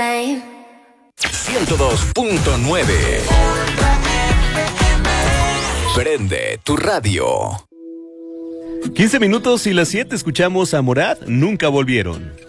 same. 102.9. Prende tu radio. 15 minutos y las 7 escuchamos a Morat, Nunca Volvieron.